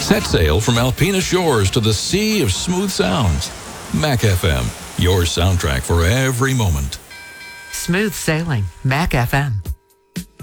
Set sail from Alpena shores to the sea of smooth sounds. Mac FM, your soundtrack for every moment. Smooth sailing, Mac FM.